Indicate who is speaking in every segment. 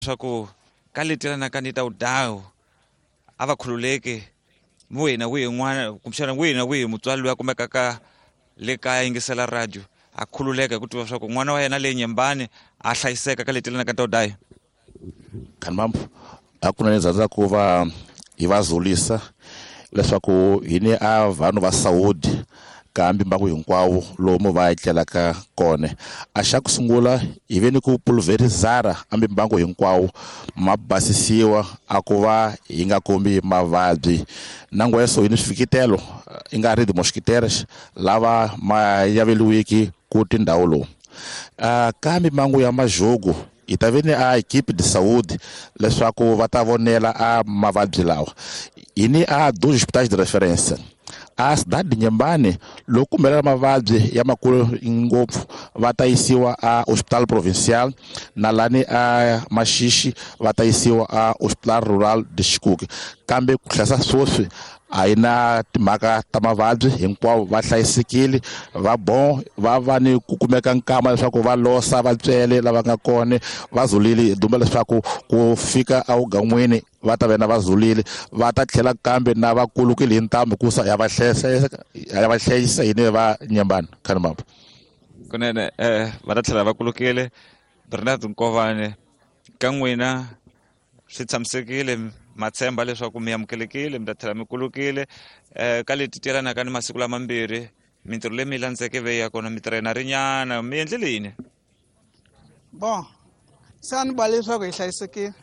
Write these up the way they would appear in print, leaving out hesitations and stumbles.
Speaker 1: swaku ka letelana ka nita udawu a va khululeki wena wihi n'wana kumbexana wihi na wihi mutswari loyi a kumekaka le kaya yingisela radio a khululeka hi ku tiva swaku n'wana wa yena le Nyembani a hlayiseka ka letelana ka Tawudayi.
Speaker 2: Khanimambo a ku na ndzhandza ku va hi va zulisa leswaku hini a vanhu va Saudi kambe mbangu hinkwawo lomu va etlelaka kona a xa ku sungula hi ve ni ku pulverizara ambi mbangu hinkwawo ma basisiwa a ku va hi nga kombi mavabyi na ngweso ni swifikitelo i nga ri mosquiteras lava ma yaveliwiki ku tindhawu lowu kambe mbangu ya Majugu hi ta ve ni a equipe de saúde leswaku va ta vonela a mavabyi lawa hini a 12 hospitais de referência a cidade de Nyembani loko kumbela mavabyi ya makulu ngopfu va ta yisiwa a hospital provincial na lani a Maxixe va ta yisiwa a hospital rural de Xikuki kambe ku hlasa swoswi a hi na timhaka ta mavabyi hinkwavo va hlayisekile va va ni ku kumeka nkama leswaku va losa vatswele lava nga kona va zulile dumba leswaku ku fika a ugan'wini va ta vena va zulile va ta tlhela kambe na vakulukile hi ntambu kusa ya va hlayisa hini va Nyembani. Khanimambo
Speaker 1: kunene va ta tlhela vakulukile Bernard Nkovane ka n'wina swi tshamisekile matshemba leswaku mi amukelekile mi ta tlhela mi kulukile ka leti telanaka ni masiku lamambirhi mintirho leyi mi landzeke veya kona mi tirhena rinyana mi endlile yini?
Speaker 3: Bon sa ni ba leswaku hi hlayisekile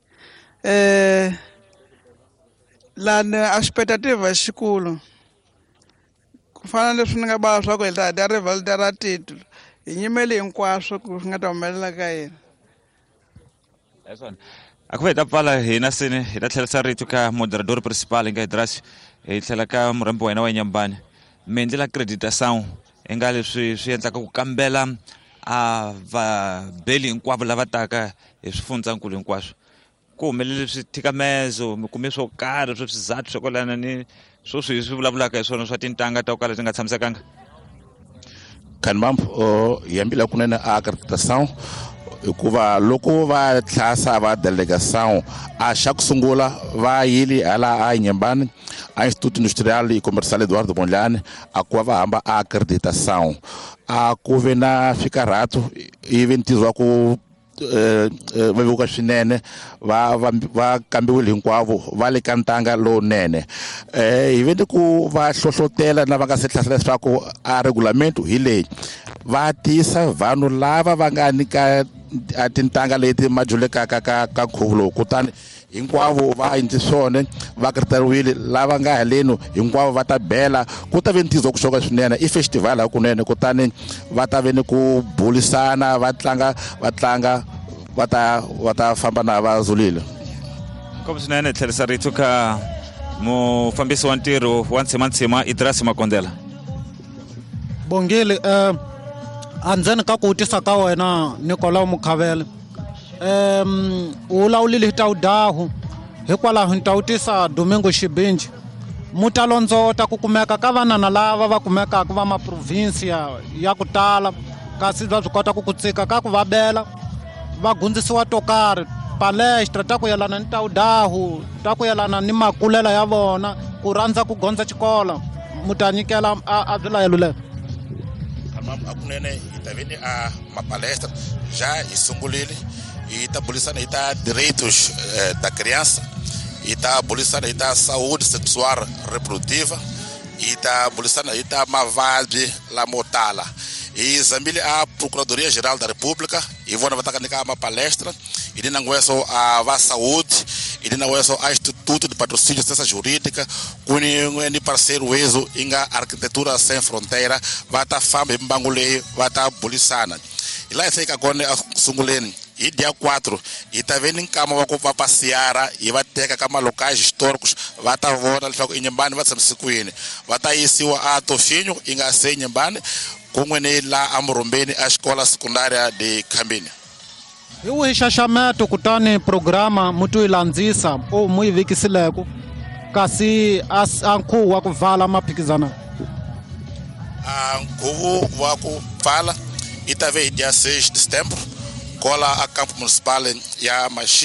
Speaker 3: lani a xipetativa xikulu ku fana leswi ni nga bala swa ku hi ta dya rivalita ra titlo hi nyimele hinkwaswo ku swi nga ta humelela ka yena.
Speaker 1: A ku ve ta pfala hina sini hi ta tlherisa rito ka moderador principal nga Hidrasi hi tlhela ka murhambi wa hina wa Nyembani mi endlela accreditation i nga leswi swi endlaka ku kambela a vabeli hinkwavo lava taka hi swifundzankulu hinkwaswo ku humelele swithikamezo mi kume swo karhi swo swizathu swo kolana ni swo swi vulavulaka hi swona swa tintanga ta ku kala ti nga tshamisekanga?
Speaker 2: Khanimambo hi yambile kunene a accreditation hikuva loko va tlhasa va delegação a xa ku sungula va yili hala a Nyembani a Instituto Industrial e Comercial Eduardo Mondlane a ku va hamba a accreditação a ku ve na fika ratu ivi ntirho wa ku vevuka swinene va kambiwile hinkwavo va le ka ntanga lowunene hi ve ni ku va hlohlotela na va nga se tlhasa leswaku a regulamento hi leyi va tisa vanhu lava va nga nyika a tintanga leti ma julekaka ka nkhuvo lowu kutani hinkwavo va endli swona va kriteriwile lava nga heleni hinkwavo va ta bela ku ta ve ni ntizo ku xoka swinene i festival hakunene kutani va ta ve ni ku bulisana va tlanga va ta famba na va zulile.
Speaker 1: Kopo swinene tlherisa rito ka mufambisi wa ntirho wa ntshima Hidrasi Makondela.
Speaker 4: Bongile andzeni ka ku tisa ka wena Nicolau Mukhavele u lawulile hi Tawudahu hikwalaho ni ta wu tisa Domingo Xibinji mu ta londzota ku kumeka ka vanana lava va kumekaka va maprovinsia ya ku tala kasi va swi kota ku tsika ka ku va bela va gundzisiwa to karhi palestra ta ku yelana ni Tawudahu ta ku yelana ni makulela ya vona ku rhandza ku gondza xikola mu ta nyikela a vilayelo leyo.
Speaker 2: Akunene hi ta ve ni a mapalestra já hi sungulile hi ta bulisana hi ta direitos da criança hi ta bulisana hi ta saúde sexual reprodutiva hi ta bulisana hi ta mavabyi lamo tala hi zambile a Procuradoria Geral da República hi vona va ta nyika mapalestra hi na ngweso a va saúde hi na ngweso a Instituto de Patrocínio e Assistência Jurídica kuni ni parceiro wezo inga Arquitetura Sem Fronteira va ta famba hi mbangu leyi va ta bulisana hi la hi ka kona a sunguleni hi dia 4 hi ta ve ni nkama wa ku va passeara hi va teka ka malokais históricos va ta vona leswaku i Nyembani va tshamisekile va ta yisiwa a Tofinho i nga se Nyembani kun'weni la Amurumbeni a xikola secundária de Khambini.
Speaker 4: Hi wihi xaxameto kutani programa mu tu yi landzisa mu yi vikisileko kasi a nkhuvo wa ku pfala maphikizana?
Speaker 2: A nkhuvo wa ku pfala i ta ve hi dia 6 de setembro gola a campo municipal ya Maxi.